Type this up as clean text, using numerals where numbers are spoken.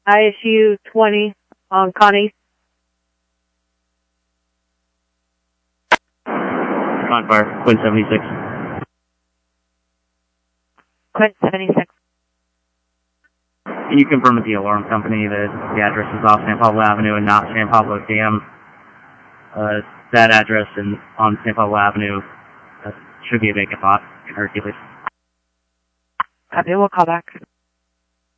ISU 20 on Connie. On fire, Quint 76. Quint 76. Can you confirm with the alarm company that the address is off San Pablo Avenue and not San Pablo Dam? That address on San Pablo Avenue should be a vacant lot in Hercules. Copy, we'll call back.